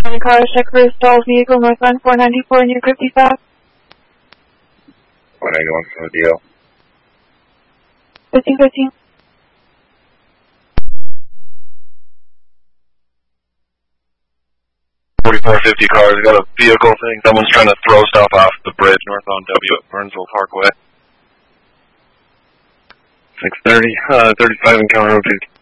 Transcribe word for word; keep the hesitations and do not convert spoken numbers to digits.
Car, check for a stalled vehicle northbound four ninety-four in your fifty-five. four ninety-one for the deal. fifteen fifteen. forty-four fifty cars, got a vehicle thing. Someone's trying to throw stuff off the bridge northbound W at Burnsville Parkway. six thirty, uh, thirty-five encounter road fifty.